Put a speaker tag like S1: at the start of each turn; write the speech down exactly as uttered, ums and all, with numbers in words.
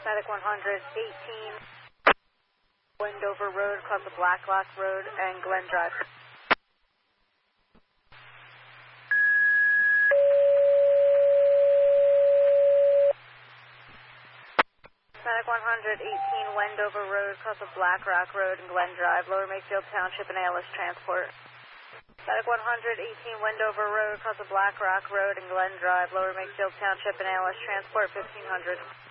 S1: Medic one eighteen, Wendover Road, across the Blacklock Road and Glen Drive. Medic one eighteen, Wendover Road, across the Black Rock Road and Glen Drive, Lower Makefield Township and A L S Transport. Medic one eighteen, Wendover Road, across the Black Rock Road and Glen Drive, Lower Makefield Township and A L S Transport, fifteen hundred.